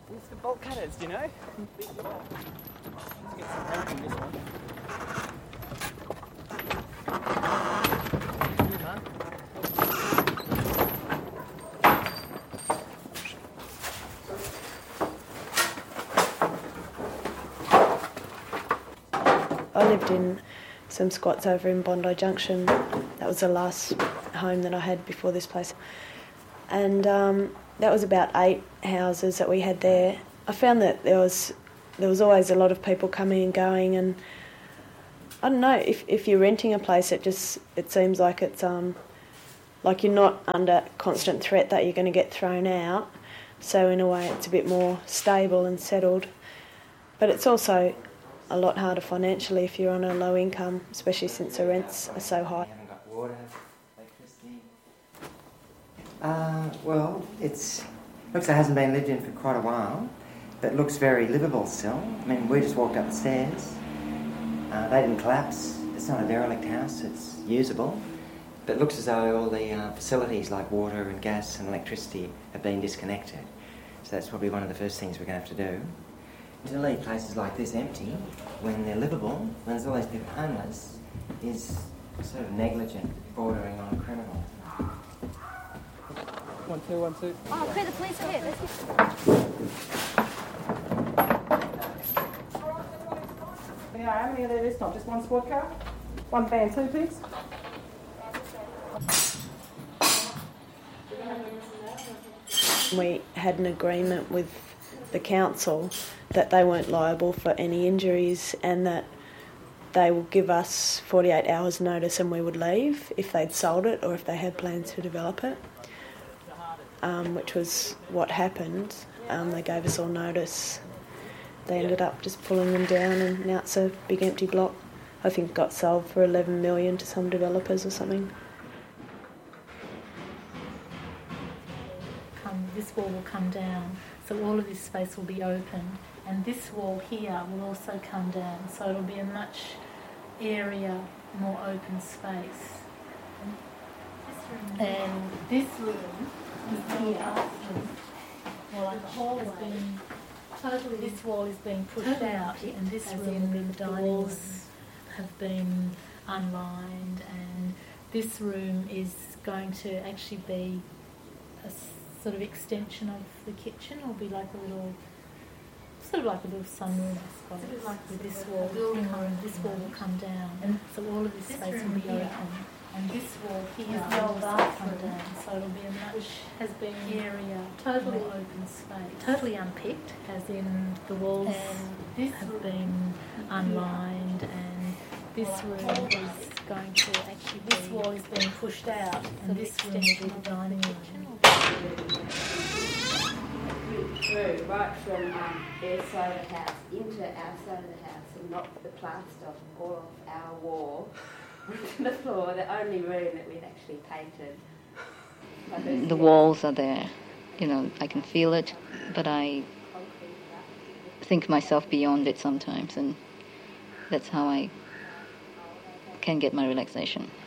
It's the bolt cutters, you know? Let's get some help in this one. I lived in some squats over in Bondi Junction. That was the last home that I had before this place. And that was about 8 houses that we had there. I found that there was always a lot of people coming and going, and I don't know, if you're renting a place, it seems like it's like you're not under constant threat that you're going to get thrown out. So in a way it's a bit more stable and settled. But it's also a lot harder financially if you're on a low income, especially since the rents are so high. You haven't got water, electricity. Well, looks like it hasn't been lived in for quite a while, but looks very livable still. I mean, we just walked up the stairs. They didn't collapse. It's not a derelict house, it's usable. But it looks as though all the facilities like water and gas and electricity have been disconnected. So that's probably one of the first things we're going to have to do. To leave places like this empty, when they're livable, when there's all these people homeless, is sort of negligent, bordering on criminal. 1, 2, 1, 2. Oh, clear the police here. Yeah, how many are there this time? Just one squad car? One van, 2 pigs? We had an agreement with the council that they weren't liable for any injuries and that they will give us 48 hours notice and we would leave if they'd sold it or if they had plans to develop it, which was what happened. They gave us all notice. They ended up just pulling them down and now it's a big empty block. I think it got sold for 11 million to some developers or something. This wall will come down, so all of this space will be open, and this wall here will also come down, so it'll be a much area, more open space. And this room is here. Well, the whole has been totally. This wall is being pushed out, and this room, the dining room, have been unlined, and this room is going to actually be a sort of extension of the kitchen. It'll be like a little, sort of like a little sunroom, I suppose. Like with this wall, this wall will come down, and so all of this space will be open. And this wall here will also come down, so it'll be a much has been area, totally open space, totally unpicked, as in the walls have been unlined, and this room is going to actually this wall is being pushed out, and this room will be the dining room. Through right from their side of the house into our side of the house and knocked the plaster off all of our wall onto the floor, the only room that we've actually painted. The walls are there, I can feel it, but I think myself beyond it sometimes, and that's how I can get my relaxation.